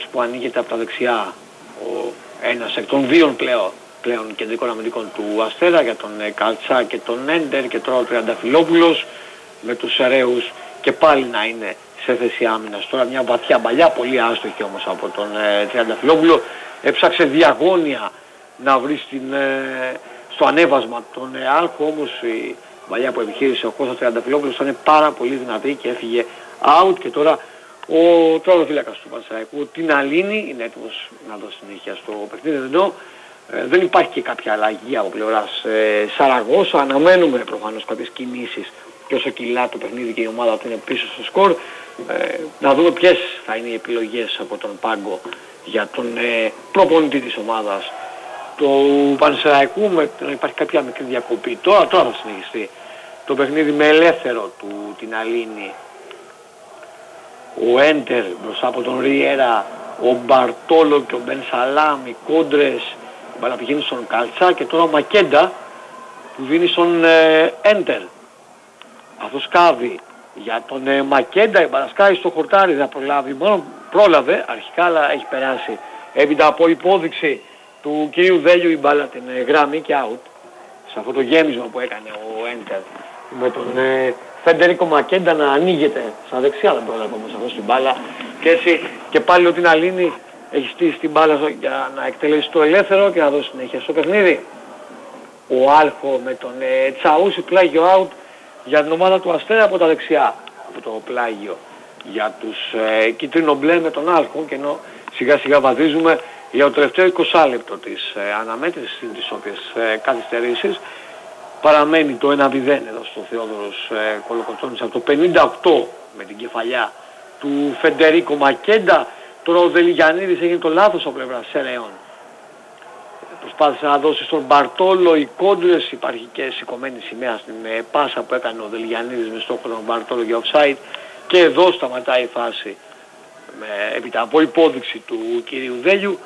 που ανοίγεται από τα δεξιά, ένας εκ των δύο πλέον κεντρικών αμυντικών του Αστέρα, για τον Καλτσά και τον Έντερ, και τώρα ο Τριανταφυλόπουλος με τους Σεραίους και πάλι να είναι σε θέση άμυνας. Τώρα μια βαθιά μπαλιά, πολύ άστοχη όμως από τον Τριανταφυλόπουλο, έψαξε διαγώνια να βρει στο ανέβασμα τον Άλχο, όμως η μπαλιά που επιχείρησε ο Κώστας Τριανταφυλόπουλος ήταν πάρα πολύ δυνατή και έφυγε out. Και τώρα ο τερματοφύλακας του Πανσεραϊκού, την Αλίνη, είναι έτοιμος να δώσει συνέχεια στο παιχνίδι, ενώ δεν υπάρχει και κάποια αλλαγή από πλευράς Σαραγώσα. Αναμένουμε προφανώς κάποιες κινήσεις και όσο κυλά το παιχνίδι και η ομάδα του είναι πίσω στο σκορ, να δούμε ποιες θα είναι οι επιλογές από τον πάγκο για τον προπονητή της ομάδας του Πανσεραϊκού, με να υπάρχει κάποια μικρή διακοπή. Τώρα θα συνεχιστεί το παιχνίδι με ελεύθερο του την Αλίνη, ο Έντερ μπροστά από τον Ριέρα, ο Μπαρτόλο και ο Μπεν Σαλάμ, οι κόντρες, η μπάλα πηγαίνει στον Καλτσά και τώρα ο Μακέντα που δίνει στον Έντερ. Αυτό σκάβει για τον Μακέντα, η μπάλα σκάει στο χορτάρι, δεν προλάβει, μόνο πρόλαβε αρχικά αλλά έχει περάσει έπειτα από υπόδειξη του κυρίου Δέλιου η μπάλα την γράμμη και out σε αυτό το γέμισμα που έκανε ο Έντερ με τον Φεντερίκο Μακέντα να ανοίγεται στα δεξιά, δεν πρόλαβε όμως αυτό στην μπάλα και έτσι και πάλι ο την Αλίνη έχει στήσει την μπάλα για να εκτελέσει το ελεύθερο και να δώσει συνέχεια στο παιχνίδι. Ο Άλχο με τον Τσαούσι, πλάγιο out για την ομάδα του Αστέρα από τα δεξιά, από το πλάγιο για τους κίτρινο μπλε με τον Άλχο, και ενώ σιγά σιγά βαδίζουμε για το τελευταίο 20 λεπτό της αναμέτρησης, τις οποίες καθυστερήσεις παραμένει το 1-0 εδώ στο Θεόδωρος Κολοκοτρώνης από το 58 με την κεφαλιά του Φεντερίκο Μακέντα. Τώρα ο Δελιγιαννίδης έγινε το λάθος από πλευρά Σεραίων. Προσπάθησε να δώσει στον Μπαρτόλο οι κόντρες, υπάρχει και σηκωμένη σημαία στην πάσα που έκανε ο Δελιγιαννίδης με στόχο τον Μπαρτόλο για offside, και εδώ σταματάει η φάση έπειτα από υπόδειξη του κυρίου Δέλιου,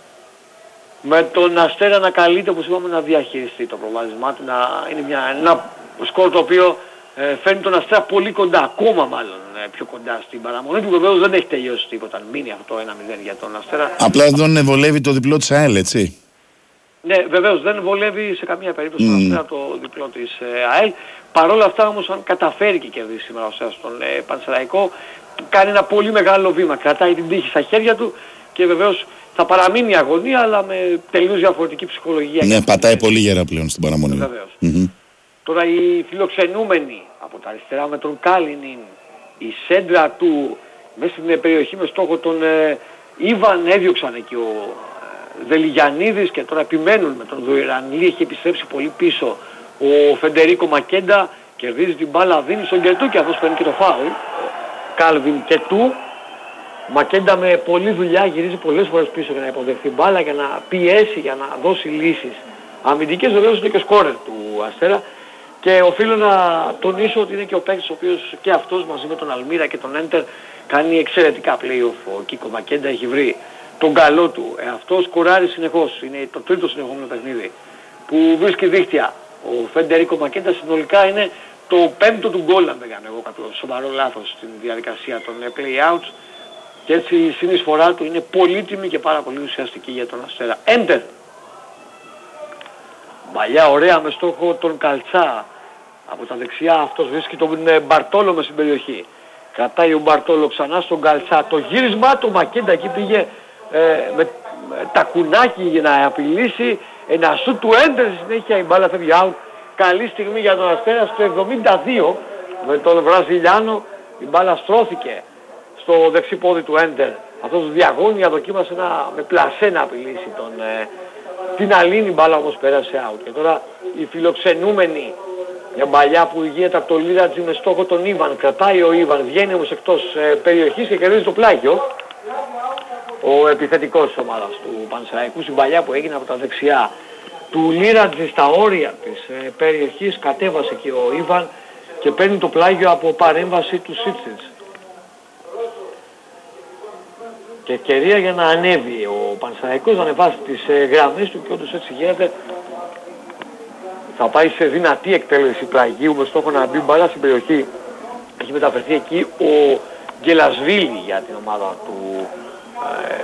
με τον Αστέρα να καλείται, όπως είπαμε, να διαχειριστεί το προβάδισμά του, να είναι ένα σκορ το οποίο φέρνει τον Αστέρα πολύ κοντά, ακόμα μάλλον πιο κοντά στην παραμονή του. Βεβαίως δεν έχει τελειώσει τίποτα, αν μείνει αυτό το 1-0 για τον Αστέρα. Απλά δεν βολεύει το διπλό της ΑΕΛ, έτσι. Ναι, βεβαίως δεν βολεύει σε καμία περίπτωση τον Αστέρα το διπλό της ΑΕΛ. Παρ' όλα αυτά όμως, αν καταφέρει και κερδίσει σήμερα ο Αστέρας στον Πανσεραϊκό, κάνει ένα πολύ μεγάλο βήμα, κρατάει την τύχη στα χέρια του και βεβαίως θα παραμείνει η αγωνία, αλλά με τελείως διαφορετική ψυχολογία. Ναι, πατάει πολύ γερά πλέον στην παραμονή. Βεβαίως. Τώρα οι φιλοξενούμενοι από τα αριστερά με τον Κάλινιν, η σέντρα του μέσα στην περιοχή με στόχο τον Ιβαν, έδιωξαν εκεί ο Δελιγιαννίδης και τώρα επιμένουν με τον Δουιρανλή, έχει επιστρέψει πολύ πίσω ο Φεντερίκο Μακέντα, κερδίζει την μπάλα, δίνει στον Κετού και αυτός παίρνει και το φάουλ. Κάλβιν Κετού. Μακέντα με πολλή δουλειά γυρίζει πολλές φορές πίσω για να υποδεχθεί μπάλα, για να πιέσει, για να δώσει λύσεις αμυντικές. Βεβαίως είναι και σκόρερ του Αστέρα και οφείλω να τονίσω ότι είναι και ο παίκτης ο οποίος και αυτός μαζί με τον Αλμύρα και τον Έντερ κάνει εξαιρετικά play-off. Ο Κίκο Μακέντα έχει βρει τον καλό του. Αυτό σκοράρει συνεχώς. Είναι το τρίτο συνεχόμενο παιχνίδι που βρίσκει δίχτυα. Ο Φεντερίκο Μακέντα συνολικά είναι το πέμπτο του γκολ, αν δεν κάνω εγώ κάποιο σοβαρό λάθος στην διαδικασία των play-outs. Και έτσι η συνεισφορά του είναι πολύτιμη και πάρα πολύ ουσιαστική για τον Αστέρα. Έντερ. Μπαλιά ωραία με στόχο τον Καλτσά. Από τα δεξιά αυτός βρίσκει τον Μπαρτόλο μες στην περιοχή. Κρατάει ο Μπαρτόλο ξανά στον Καλτσά. Το γύρισμά του Μακέντα εκεί πήγε με τα κουνάκι για να απειλήσει. Ένα σουτ του Έντερ, συνέχεια η μπάλα φεύγει out. Καλή στιγμή για τον Αστέρα στο 72 με τον Βραζιλιάνο. Η μπάλα στρώθηκε στο δεξί πόδι του Έντερ. Αυτός διαγώνια δοκίμασε με πλασέ να απειλήσει την Αλίνη, μπάλα όμως πέρασε out. Και τώρα οι φιλοξενούμενοι, μια μπαλιά που ηγείται από το Λίρατζι με στόχο τον Ιβαν. Κρατάει ο Ιβαν, βγαίνει όμως εκτός περιοχής και κερδίζει το πλάγιο. Ο επιθετικός της ομάδας του Πανσεραϊκού, η μπαλιά που έγινε από τα δεξιά του Λίρατζι στα όρια της περιοχής, κατέβασε και ο Ιβαν και παίρνει το πλάγιο από παρέμβαση του Σίτσιτς. Και ευκαιρία για να ανέβει ο Πανσεραϊκός, να ανεβάσει τις γραμμές του και όντως έτσι γίνεται. Θα πάει σε δυνατή εκτέλεση πλαγίου με στόχο να μπει μπάλα στην περιοχή. Έχει μεταφερθεί εκεί ο Γκελασβίλη για την ομάδα του